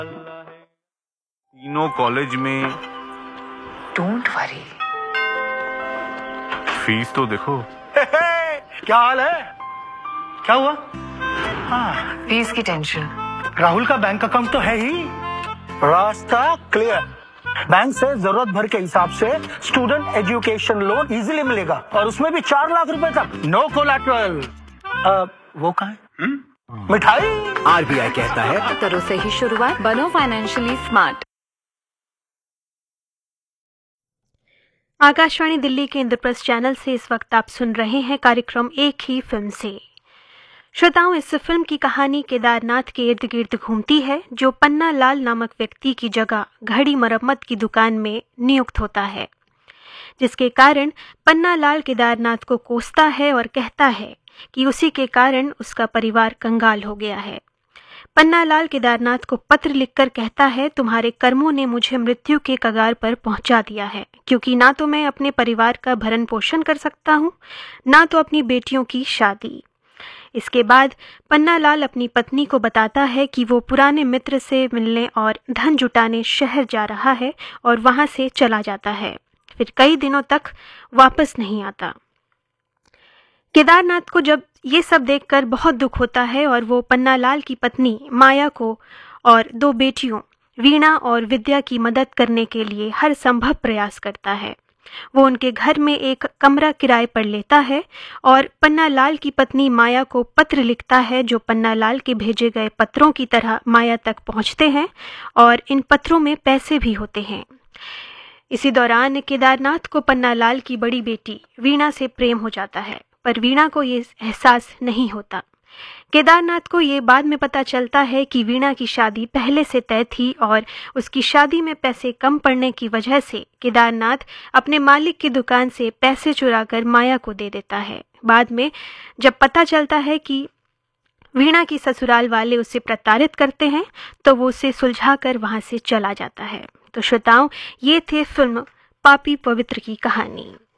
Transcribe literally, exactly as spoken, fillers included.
तीनों कॉलेज में। Don't worry. Fees तो देखो। क्या हाल है? क्या हुआ? हाँ, फीस की टेंशन। राहुल का बैंक अकाउंट तो है ही, रास्ता क्लियर। बैंक से जरूरत भर के हिसाब से स्टूडेंट एजुकेशन लोन इजीली मिलेगा और उसमें भी चार लाख रुपए तक, नो कोलैटरल। वो कहाँ है? मिठाई। आरबीआई कहता है करो से ही शुरुआत, बनो फाइनेंशियली स्मार्ट। आकाशवाणी दिल्ली के इंद्रप्रस्थ चैनल से इस वक्त आप सुन रहे हैं कार्यक्रम एक ही फिल्म से। श्रोताओं, इस फिल्म की कहानी केदारनाथ के इर्द गिर्द घूमती है, जो पन्ना लाल नामक व्यक्ति की जगह घड़ी मरम्मत की दुकान में नियुक्त होता है, जिसके कारण पन्ना लाल केदारनाथ को कोसता है और कहता है कि उसी के कारण उसका परिवार कंगाल हो गया है। पन्ना लाल केदारनाथ को पत्र लिखकर कहता है, तुम्हारे कर्मों ने मुझे मृत्यु के कगार पर पहुंचा दिया है, क्योंकि ना तो मैं अपने परिवार का भरण पोषण कर सकता हूं, ना तो अपनी बेटियों की शादी। इसके बाद पन्ना लाल अपनी पत्नी को बताता है कि वो पुराने मित्र से मिलने और धन जुटाने शहर जा रहा है और वहां से चला जाता है। फिर कई दिनों तक वापस नहीं आता। केदारनाथ को जब ये सब देखकर बहुत दुख होता है और वो पन्ना लाल की पत्नी माया को और दो बेटियों वीणा और विद्या की मदद करने के लिए हर संभव प्रयास करता है। वो उनके घर में एक कमरा किराए पर लेता है और पन्ना लाल की पत्नी माया को पत्र लिखता है, जो पन्ना लाल के भेजे गए पत्रों की तरह माया तक पहुंचते हैं और इन पत्रों में पैसे भी होते हैं। इसी दौरान केदारनाथ को पन्ना लाल की बड़ी बेटी वीणा से प्रेम हो जाता है, पर वीणा को ये एहसास नहीं होता। केदारनाथ को ये बाद में पता चलता है कि वीणा की शादी पहले से तय थी और उसकी शादी में पैसे कम पड़ने की वजह से केदारनाथ अपने मालिक की दुकान से पैसे चुराकर माया को दे देता है। बाद में जब पता चलता है कि वीणा की ससुराल वाले उसे प्रताड़ित करते हैं, तो वो उसे सुलझाकर वहां से चला जाता है। तो श्रोताओं, ये थे फिल्म पापी पवित्र की कहानी।